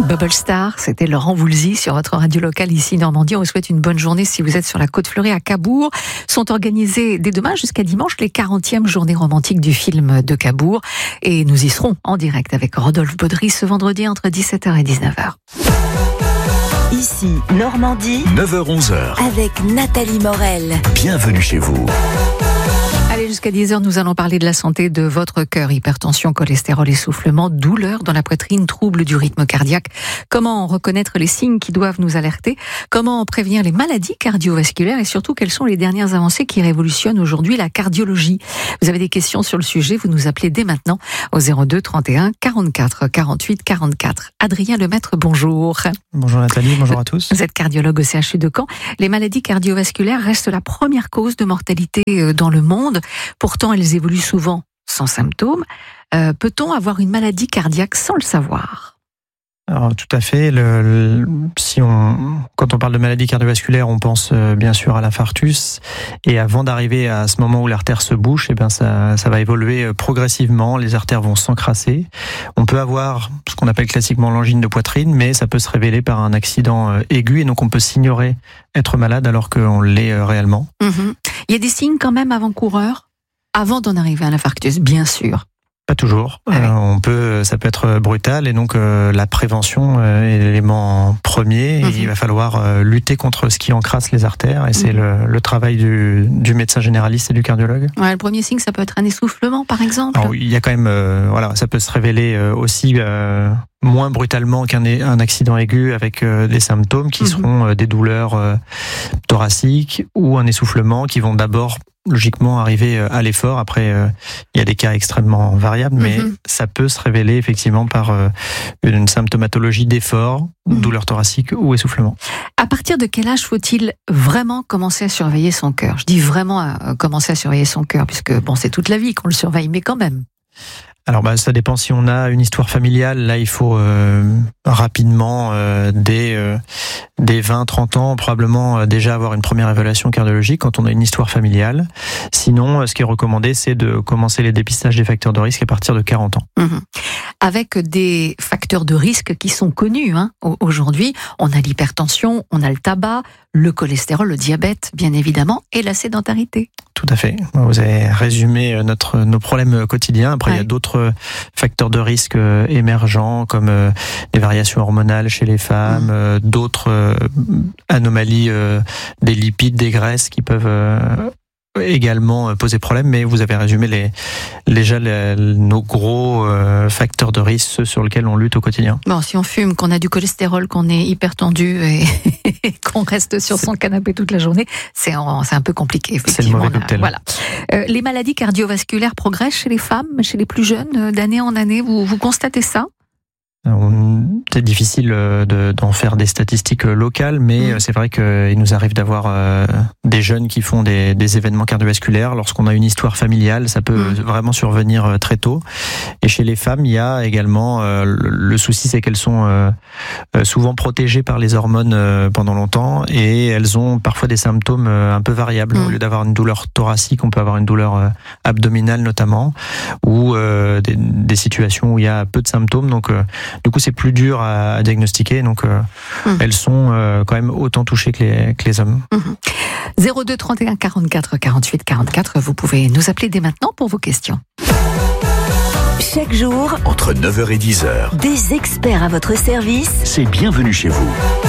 Bubble Star, c'était Laurent Voulzy sur votre radio locale ici Normandie. On vous souhaite une bonne journée si vous êtes sur la Côte Fleurie à Cabourg. Sont organisées dès demain jusqu'à dimanche les 40e journées romantiques du film de Cabourg. Et nous y serons en direct avec Rodolphe Baudry ce vendredi entre 17h et 19h. Ici Normandie, 9h-11h, avec Nathalie Morel. Bienvenue chez vous. Allez, jusqu'à 10h, nous allons parler de la santé de votre cœur. Hypertension, cholestérol, essoufflement, douleur dans la poitrine, troubles du rythme cardiaque. Comment reconnaître les signes qui doivent nous alerter? Comment prévenir les maladies cardiovasculaires? Et surtout, quelles sont les dernières avancées qui révolutionnent aujourd'hui la cardiologie? Vous avez des questions sur le sujet, vous nous appelez dès maintenant au 02 31 44 48 44. Adrien Lemaître, bonjour. Bonjour Nathalie, bonjour à tous. Vous êtes cardiologue au CHU de Caen. Les maladies cardiovasculaires restent la première cause de mortalité dans le monde. Pourtant, elles évoluent souvent sans symptômes. Peut-on avoir une maladie cardiaque sans le savoir ? Alors, tout à fait. Quand on parle de maladie cardiovasculaire, on pense bien sûr à l'infarctus. Et avant d'arriver à ce moment où l'artère se bouche, ça va évoluer progressivement. Les artères vont s'encrasser. On peut avoir ce qu'on appelle classiquement l'angine de poitrine, mais ça peut se révéler par un accident aigu. Et donc, on peut s'ignorer être malade alors qu'on l'est réellement. Il y a des signes quand même avant-coureurs, avant d'en arriver à l'infarctus, bien sûr. Pas toujours. Ça peut être brutal et donc la prévention est l'élément premier. Et il va falloir lutter contre ce qui encrasse les artères et c'est le travail du médecin généraliste et du cardiologue. Ouais, le premier signe, ça peut être un essoufflement, par exemple. Alors, il y a quand même, ça peut se révéler aussi moins brutalement qu'un accident aigu avec des symptômes qui seront des douleurs thoraciques ou un essoufflement qui vont d'abord logiquement arriver à l'effort. Après, il y a des cas extrêmement variables, mais ça peut se révéler effectivement par une symptomatologie d'effort, douleur thoracique ou essoufflement. À partir de quel âge faut-il vraiment commencer à surveiller son cœur ? Je dis vraiment commencer à surveiller son cœur, puisque c'est toute la vie qu'on le surveille, mais quand même. Alors ça dépend si on a une histoire familiale. Là, il faut rapidement, dès 20-30 ans, probablement déjà avoir une première évaluation cardiologique quand on a une histoire familiale. Sinon, ce qui est recommandé, c'est de commencer les dépistages des facteurs de risque à partir de 40 ans. Avec des facteurs de risque qui sont connus aujourd'hui. On a l'hypertension, on a le tabac, le cholestérol, le diabète, bien évidemment, et la sédentarité. Tout à fait. Vous avez résumé nos problèmes quotidiens. Après, il y a d'autres facteurs de risque émergents, comme les variations hormonales chez les femmes, d'autres anomalies des lipides, des graisses qui peuvent également poser problème, mais vous avez résumé nos gros facteurs de risque, ceux sur lesquels on lutte au quotidien. Bon, si on fume, qu'on a du cholestérol, qu'on est hypertendu et qu'on reste sur son canapé toute la journée, c'est un peu compliqué, effectivement. C'est le mauvais cocktail. Voilà. Les maladies cardiovasculaires progressent chez les femmes, chez les plus jeunes, d'année en année. Vous constatez ça ? C'est difficile d'en faire des statistiques locales, mais c'est vrai qu'il nous arrive d'avoir des jeunes qui font des événements cardiovasculaires. Lorsqu'on a une histoire familiale, ça peut vraiment survenir très tôt. Et chez les femmes, il y a également le souci, c'est qu'elles sont souvent protégées par les hormones pendant longtemps et elles ont parfois des symptômes un peu variables. Au lieu d'avoir une douleur thoracique, on peut avoir une douleur abdominale notamment, ou des situations où il y a peu de symptômes. Donc du coup, c'est plus dur à diagnostiquer, donc elles sont quand même autant touchées que les hommes. 02 31 44 48 44, vous pouvez nous appeler dès maintenant pour vos questions. Chaque jour, Entre 9h et 10h, des experts à votre service. c'est Bienvenue chez vous.